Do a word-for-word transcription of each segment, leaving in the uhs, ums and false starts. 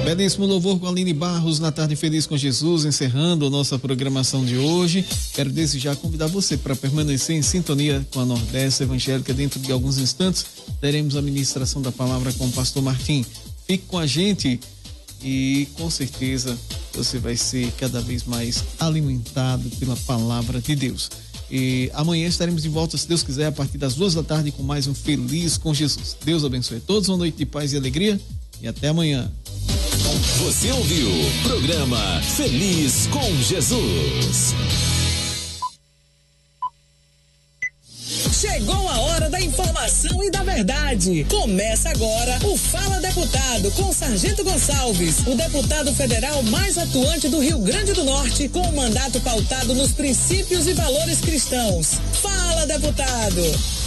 Belíssimo louvor com a Aline Barros na Tarde Feliz com Jesus, encerrando a nossa programação de hoje. Quero desde já convidar você para permanecer em sintonia com a Nordeste Evangélica. Dentro de alguns instantes teremos a ministração da palavra com o pastor Martim. Fique com a gente e com certeza você vai ser cada vez mais alimentado pela palavra de Deus. E amanhã estaremos de volta, se Deus quiser, a partir das duas da tarde com mais um Feliz com Jesus. Deus abençoe a todos, uma noite de paz e alegria e até amanhã. Você ouviu o programa Feliz com Jesus. Chegou a hora da informação e da verdade. Começa agora o Fala Deputado com Sargento Gonçalves, o deputado federal mais atuante do Rio Grande do Norte, com o mandato pautado nos princípios e valores cristãos. Fala, deputado!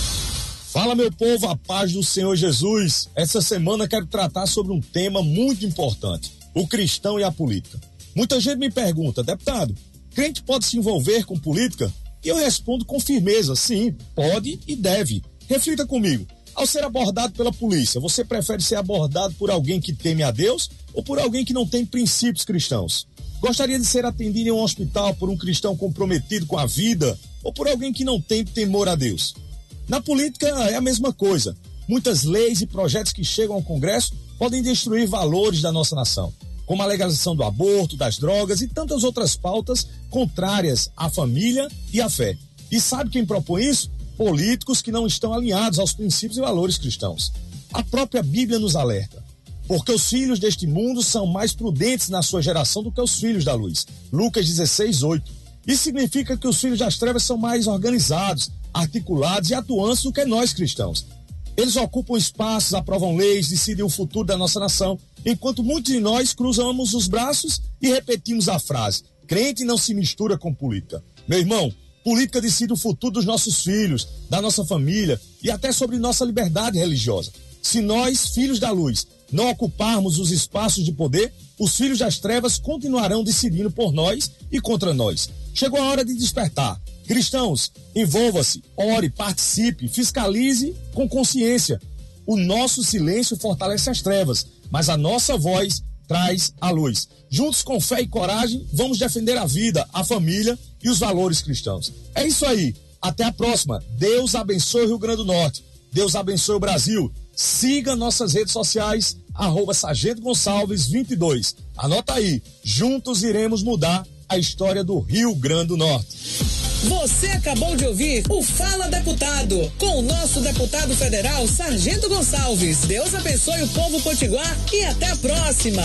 Fala, meu povo, a paz do Senhor Jesus. Essa semana quero tratar sobre um tema muito importante, o cristão e a política. Muita gente me pergunta, deputado, crente pode se envolver com política? E eu respondo com firmeza, sim, pode e deve. Reflita comigo, ao ser abordado pela polícia, você prefere ser abordado por alguém que teme a Deus ou por alguém que não tem princípios cristãos? Gostaria de ser atendido em um hospital por um cristão comprometido com a vida ou por alguém que não tem temor a Deus? Na política é a mesma coisa. Muitas leis e projetos que chegam ao Congresso podem destruir valores da nossa nação, como a legalização do aborto, das drogas e tantas outras pautas contrárias à família e à fé. E sabe quem propõe isso? Políticos que não estão alinhados aos princípios e valores cristãos. A própria Bíblia nos alerta, porque os filhos deste mundo são mais prudentes na sua geração do que os filhos da luz. Lucas dezesseis, oito. Isso significa que os filhos das trevas são mais organizados, articulados e atuantes do que nós cristãos. Eles ocupam espaços, aprovam leis, decidem o futuro da nossa nação, enquanto muitos de nós cruzamos os braços e repetimos a frase: crente não se mistura com política. Meu irmão, política decide o futuro dos nossos filhos, da nossa família e até sobre nossa liberdade religiosa. Se nós, filhos da luz, não ocuparmos os espaços de poder, os filhos das trevas continuarão decidindo por nós e contra nós. Chegou a hora de despertar. Cristãos, envolva-se, ore, participe, fiscalize com consciência. O nosso silêncio fortalece as trevas, mas a nossa voz traz a luz. Juntos com fé e coragem, vamos defender a vida, a família e os valores cristãos. É isso aí. Até a próxima. Deus abençoe o Rio Grande do Norte. Deus abençoe o Brasil. Siga nossas redes sociais, arroba Sargento Gonçalves vinte e dois. Anota aí. Juntos iremos mudar a história do Rio Grande do Norte. Você acabou de ouvir o Fala Deputado, com o nosso deputado federal, Sargento Gonçalves. Deus abençoe o povo potiguar e até a próxima.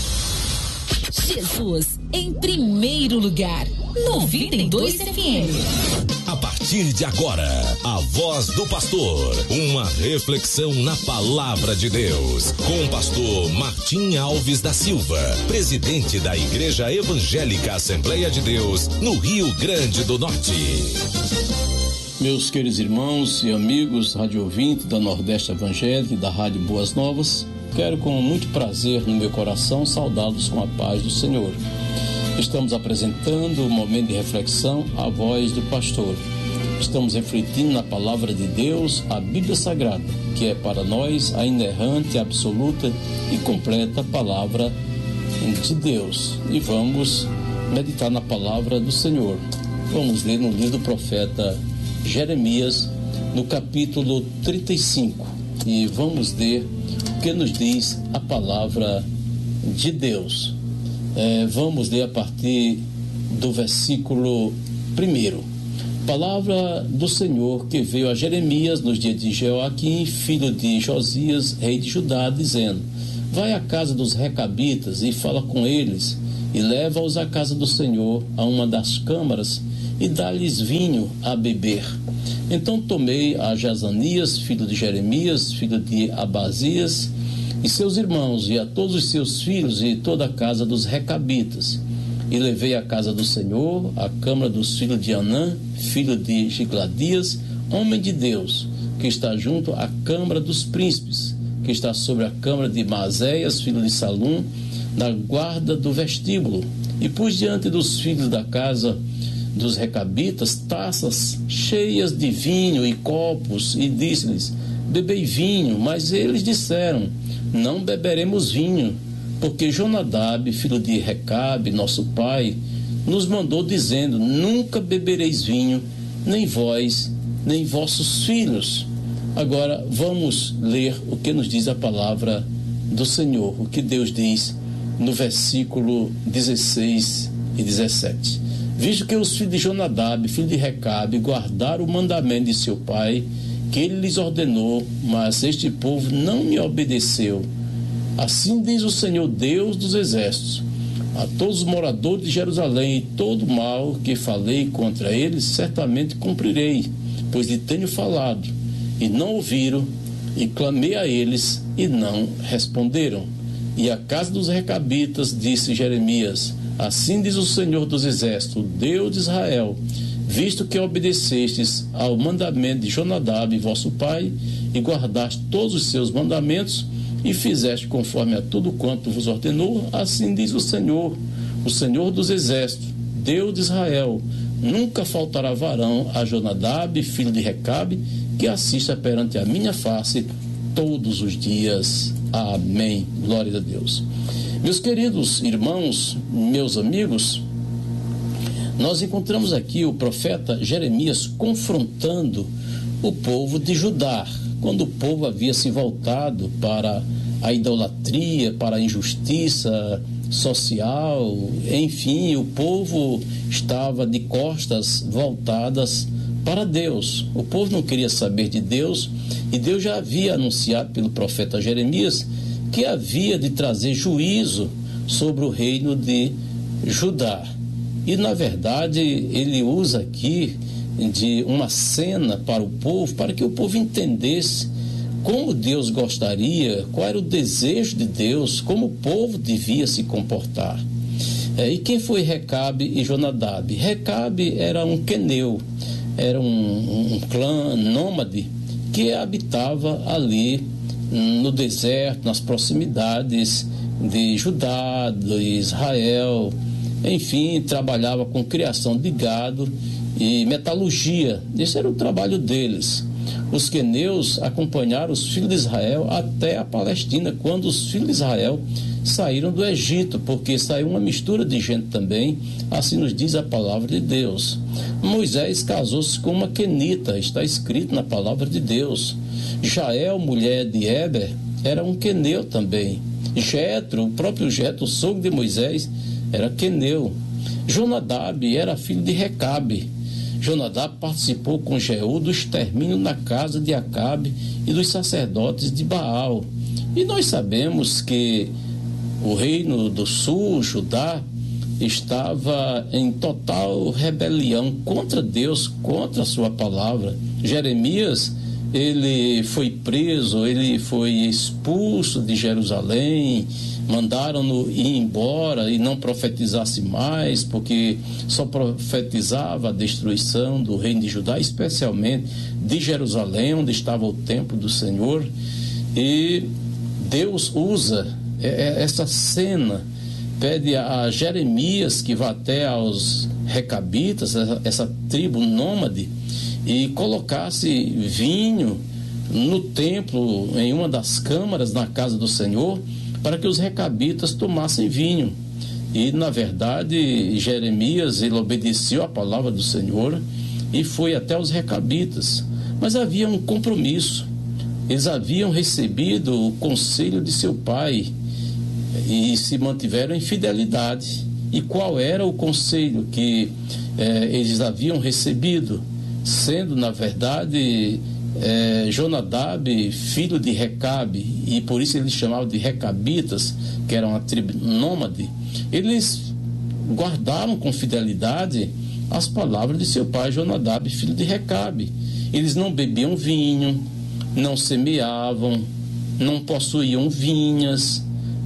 Jesus em primeiro lugar, noventa e dois F M. A partir de agora, a voz do pastor, uma reflexão na palavra de Deus, com o pastor Martim Alves da Silva, presidente da Igreja Evangélica Assembleia de Deus, no Rio Grande do Norte. Meus queridos irmãos e amigos, rádio ouvinte da Nordeste Evangélica e da Rádio Boas Novas, quero com muito prazer no meu coração saudá-los com a paz do Senhor. Estamos apresentando o momento de reflexão, a voz do pastor. Estamos refletindo na palavra de Deus, a Bíblia Sagrada, que é para nós a inerrante, absoluta e completa palavra de Deus. E vamos meditar na palavra do Senhor. Vamos ler no livro do profeta Jeremias, no capítulo trinta e cinco. E vamos ler o que nos diz a palavra de Deus. É, vamos ler a partir do versículo primeiro. Palavra do Senhor que veio a Jeremias nos dias de Joaquim, filho de Josias, rei de Judá, dizendo: vai à casa dos recabitas e fala com eles, e leva-os à casa do Senhor, a uma das câmaras, e dá-lhes vinho a beber. Então tomei a Jazanias, filho de Jeremias, filho de Abazias, e seus irmãos, e a todos os seus filhos, e toda a casa dos recabitas, e levei à casa do Senhor, a câmara dos filhos de Anã, filho de Gigladias, homem de Deus, que está junto à câmara dos príncipes, que está sobre a câmara de Maséias, filho de Salum, na guarda do vestíbulo. E pus diante dos filhos da casa dos recabitas taças cheias de vinho e copos, e disse-lhes: bebei vinho. Mas eles disseram: não beberemos vinho, porque Jonadab, filho de Recabe, nosso pai, nos mandou dizendo: nunca bebereis vinho, nem vós, nem vossos filhos. Agora vamos ler o que nos diz a palavra do Senhor, o que Deus diz no versículo dezesseis e dezessete. Visto que os filhos de Jonadab, filho de Recabe, guardaram o mandamento de seu pai, que ele lhes ordenou, mas este povo não me obedeceu. Assim diz o Senhor Deus dos exércitos: a todos os moradores de Jerusalém, e todo o mal que falei contra eles, certamente cumprirei, pois lhe tenho falado, e não ouviram, e clamei a eles, e não responderam. E a casa dos Recabitas, disse Jeremias: assim diz o Senhor dos exércitos, o Deus de Israel: visto que obedecestes ao mandamento de Jonadab, vosso pai, e guardaste todos os seus mandamentos, e fizeste conforme a tudo quanto vos ordenou, assim diz o Senhor, o Senhor dos exércitos, Deus de Israel: nunca faltará varão a Jonadab, filho de Recabe, que assista perante a minha face todos os dias. Amém. Glória a Deus. Meus queridos irmãos, meus amigos, nós encontramos aqui o profeta Jeremias confrontando o povo de Judá, quando o povo havia se voltado para a idolatria, para a injustiça social, enfim, o povo estava de costas voltadas para Deus. O povo não queria saber de Deus, e Deus já havia anunciado pelo profeta Jeremias que havia de trazer juízo sobre o reino de Judá. E na verdade ele usa aqui de uma cena para o povo, para que o povo entendesse como Deus gostaria, qual era o desejo de Deus, como o povo devia se comportar. É, e quem foi Recabe e Jonadab? Recabe era um queneu, era um, um clã nômade que habitava ali no deserto, nas proximidades de Judá, de Israel, enfim, trabalhava com criação de gado e metalurgia. Esse era o trabalho deles. Os queneus acompanharam os filhos de Israel até a Palestina, quando os filhos de Israel saíram do Egito, porque saiu uma mistura de gente também, assim nos diz a palavra de Deus. Moisés casou-se com uma quenita, está escrito na palavra de Deus. Jael, mulher de Heber, era um queneu também. Jetro, o próprio Jetro, o sogro de Moisés, era queneu. Jonadab era filho de Recabe. Jonadab participou com Jeú do extermínio na casa de Acabe e dos sacerdotes de Baal. E nós sabemos que o reino do sul, Judá, estava em total rebelião contra Deus, contra a sua palavra. Jeremias, ele foi preso, ele foi expulso de Jerusalém, mandaram-no ir embora e não profetizasse mais, porque só profetizava a destruição do reino de Judá, especialmente de Jerusalém, onde estava o templo do Senhor. E Deus usa essa cena, pede a Jeremias que vá até aos Recabitas, essa, essa tribo nômade, e colocasse vinho no templo, em uma das câmaras na casa do Senhor, para que os Recabitas tomassem vinho. E na verdade Jeremias, ele obedeceu a palavra do Senhor e foi até os Recabitas, mas havia um compromisso. Eles haviam recebido o conselho de seu pai e se mantiveram em fidelidade. E qual era o conselho que eh, eles haviam recebido? Sendo, na verdade, eh, Jonadab, filho de Recabe, e por isso eles chamavam de Recabitas, que era uma tribo nômade, eles guardaram com fidelidade as palavras de seu pai Jonadab, filho de Recabe. Eles não bebiam vinho, não semeavam, não possuíam vinhas,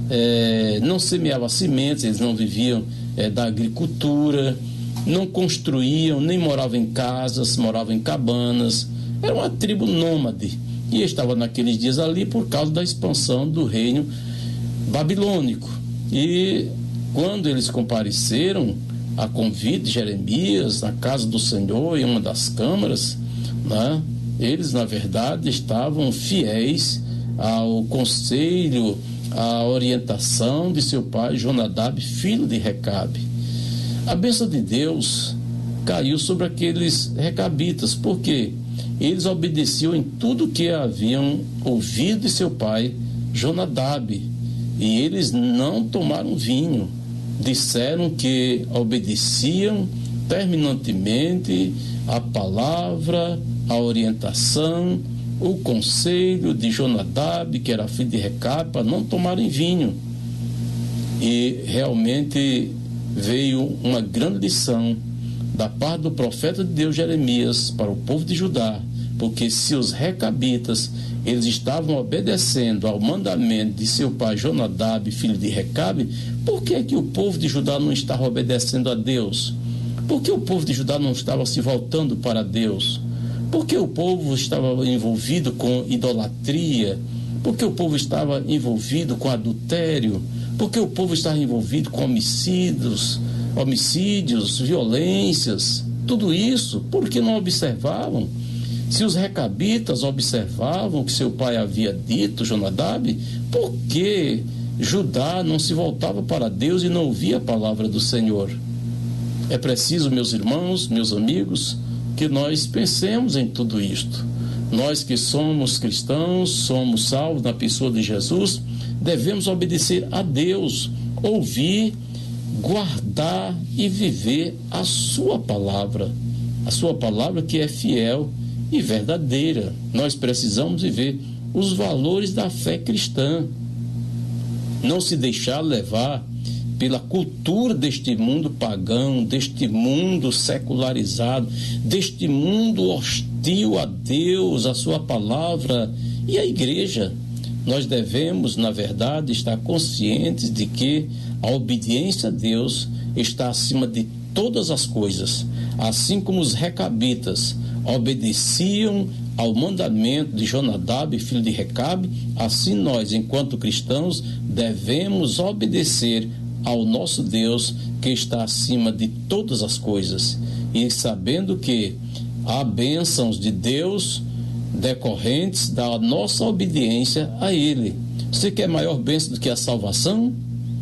eh, não semeavam sementes, eles não viviam eh, da agricultura, não construíam, nem moravam em casas, moravam em cabanas. Era uma tribo nômade e estava naqueles dias ali por causa da expansão do reino babilônico. E quando eles compareceram a convite de Jeremias na casa do Senhor, em uma das câmaras, né, eles na verdade estavam fiéis ao conselho a orientação de seu pai Jonadab, filho de Recabe. A bênção de Deus caiu sobre aqueles recabitas, porque eles obedeciam em tudo que haviam ouvido de seu pai Jonadab, e eles não tomaram vinho. Disseram que obedeciam terminantemente a palavra, a orientação, o conselho de Jonadab, que era filho de Recabe, para não tomarem vinho. E realmente veio uma grande lição da parte do profeta de Deus Jeremias para o povo de Judá, porque se os recabitas eles estavam obedecendo ao mandamento de seu pai Jonadab, filho de Recabe, por que é que o povo de Judá não estava obedecendo a Deus? Por que o povo de Judá não estava se voltando para Deus? Por que o povo estava envolvido com idolatria? Por que o povo estava envolvido com adultério? Por que o povo estava envolvido com homicídios, homicídios, violências? Tudo isso, por que não observavam? Se os recabitas observavam o que seu pai havia dito, Jonadab, por que Judá não se voltava para Deus e não ouvia a palavra do Senhor? É preciso, meus irmãos, meus amigos, que nós pensemos em tudo isto. Nós que somos cristãos, somos salvos na pessoa de Jesus, devemos obedecer a Deus, ouvir, guardar e viver a sua palavra. A sua palavra que é fiel e verdadeira. Nós precisamos viver os valores da fé cristã. Não se deixar levar pela cultura deste mundo pagão, deste mundo secularizado, deste mundo hostil a Deus, a sua palavra e a igreja. Nós devemos, na verdade, estar conscientes de que a obediência a Deus está acima de todas as coisas. Assim como os recabitas obedeciam ao mandamento de Jonadab, filho de Recabe, assim nós, enquanto cristãos, devemos obedecer ao nosso Deus, que está acima de todas as coisas, e sabendo que há bênçãos de Deus decorrentes da nossa obediência a Ele. Você quer maior bênção do que a salvação?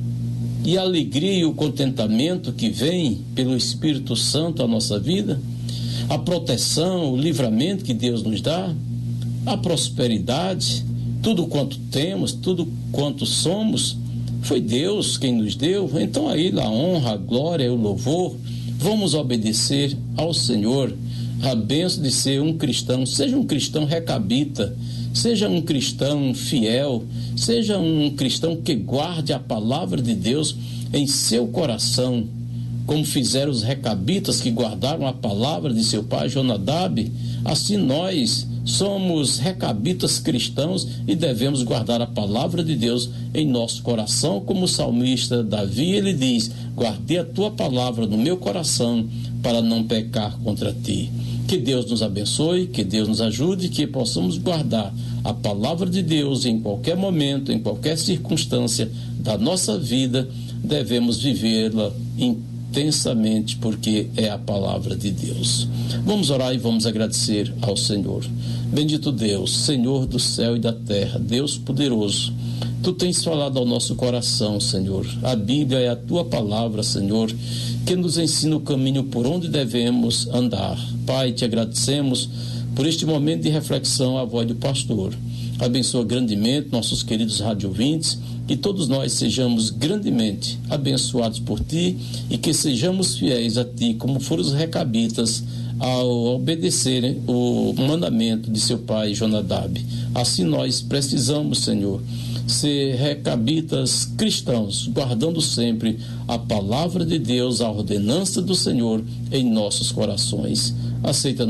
E a alegria e o contentamento que vem pelo Espírito Santo à nossa vida? A proteção, o livramento que Deus nos dá? A prosperidade? Tudo quanto temos, tudo quanto somos, foi Deus quem nos deu. Então a Ele a honra, a glória e o louvor. Vamos obedecer ao Senhor. A bênção de ser um cristão, seja um cristão recabita, seja um cristão fiel, seja um cristão que guarde a palavra de Deus em seu coração, como fizeram os recabitas que guardaram a palavra de seu pai Jonadab. Assim nós somos recabitas cristãos e devemos guardar a palavra de Deus em nosso coração, como o salmista Davi, ele diz: guardei a tua palavra no meu coração para não pecar contra ti. Que Deus nos abençoe, que Deus nos ajude, que possamos guardar a palavra de Deus em qualquer momento, em qualquer circunstância da nossa vida. Devemos vivê-la intensamente, porque é a palavra de Deus. Vamos orar e vamos agradecer ao Senhor. Bendito Deus, Senhor do céu e da terra, Deus poderoso, Tu tens falado ao nosso coração, Senhor. A Bíblia é a Tua palavra, Senhor, que nos ensina o caminho por onde devemos andar. Pai, Te agradecemos por este momento de reflexão à voz do pastor. Abençoa grandemente nossos queridos radiovintes, que todos nós sejamos grandemente abençoados por Ti e que sejamos fiéis a Ti, como foram os recabitas ao obedecerem o mandamento de seu pai Jonadab. Assim nós precisamos, Senhor, ser recabitas cristãos, guardando sempre a palavra de Deus, a ordenança do Senhor em nossos corações. Aceita